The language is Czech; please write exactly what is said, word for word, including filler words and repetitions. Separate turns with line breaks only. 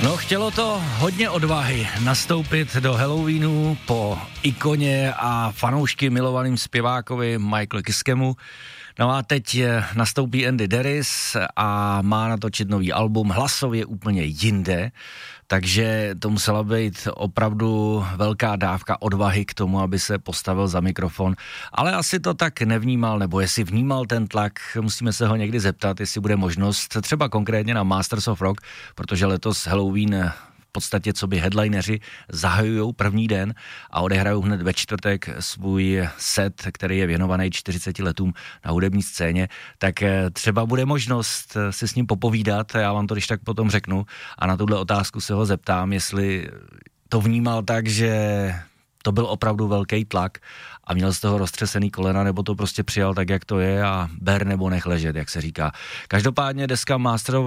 No, chtělo to hodně odvahy nastoupit do Halloweenu po ikoně a fanoušky milovaným zpěvákovi Michaelu Kiskemu. No a teď nastoupí Andy Deris a má natočit nový album, hlasově úplně jinde, takže to musela být opravdu velká dávka odvahy k tomu, aby se postavil za mikrofon, ale asi to tak nevnímal, nebo jestli vnímal ten tlak, musíme se ho někdy zeptat, jestli bude možnost, třeba konkrétně na Masters of Rock, protože letos Halloween v podstatě co by headlineři zahajujou první den a odehrajou hned ve čtvrtek svůj set, který je věnovaný čtyřiceti letům na hudební scéně, tak třeba bude možnost si s ním popovídat, já vám to když tak potom řeknu a na tuhle otázku se ho zeptám, jestli to vnímal tak, že to byl opravdu velký tlak a měl z toho roztřesený kolena, nebo to prostě přijal tak, jak to je a ber nebo nech ležet, jak se říká. Každopádně deska Master of